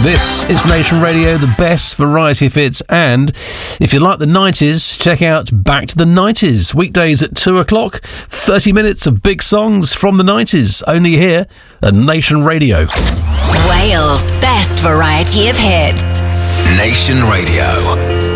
This is Nation Radio, the best variety of hits, and if you like the 90s, check out Back to the 90s, weekdays at 2 o'clock, 30 minutes of big songs from the 90s, only here at Nation Radio. Wales' best variety of hits. Nation Radio.